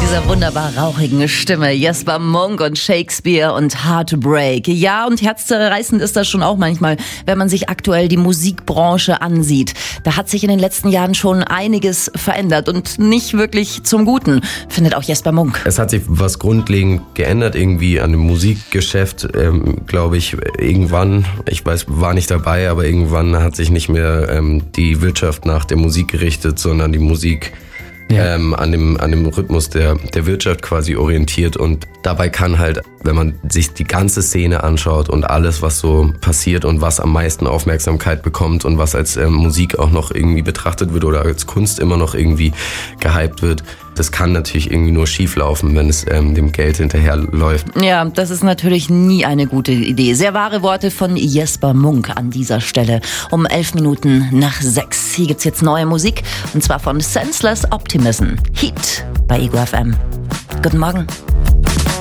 dieser wunderbar rauchigen Stimme. Jesper Munk und Shakespeare und Heartbreak. Ja, und herzzerreißend ist das schon auch manchmal, wenn man sich aktuell die Musikbranche ansieht. Da hat sich in den letzten Jahren schon einiges verändert und nicht wirklich zum Guten, findet auch Jesper Munk. Es hat sich was grundlegend geändert irgendwie an dem Musikgeschäft, glaube ich, irgendwann, ich weiß, war nicht dabei, aber irgendwann hat sich nicht mehr die Wirtschaft nach der Musik gerichtet, sondern die Musik an dem Rhythmus der Wirtschaft quasi orientiert. Und dabei kann halt, wenn man sich die ganze Szene anschaut und alles, was so passiert und was am meisten Aufmerksamkeit bekommt und was als Musik auch noch irgendwie betrachtet wird oder als Kunst immer noch irgendwie gehypt wird, das kann natürlich irgendwie nur schief laufen, wenn es dem Geld hinterherläuft. Ja, das ist natürlich nie eine gute Idee. Sehr wahre Worte von Jesper Munk an dieser Stelle. Um 6:11. Hier gibt's jetzt neue Musik, und zwar von Senseless Optimism. Heat bei Ego FM. Guten Morgen.